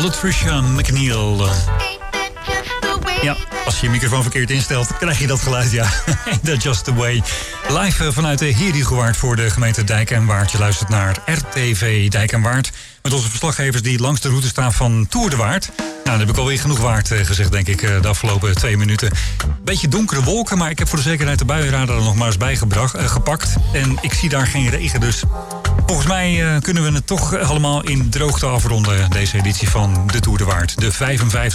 Latricia McNeil. Ja, als je je microfoon verkeerd instelt, krijg je dat geluid, ja. That's just the way. Live vanuit de Heerhugowaard voor de gemeente Dijk en Waard. Je luistert naar RTV Dijk en Waard. Met onze verslaggevers die langs de route staan van Tour de Waard. Nou, dan heb ik alweer genoeg waard gezegd, denk ik, de afgelopen 2 minuten. Beetje donkere wolken, maar ik heb voor de zekerheid de buienradar er nog maar eens gepakt. En ik zie daar geen regen, dus volgens mij kunnen we het toch allemaal in droogte afronden, deze editie van de Tour de Waard. De 55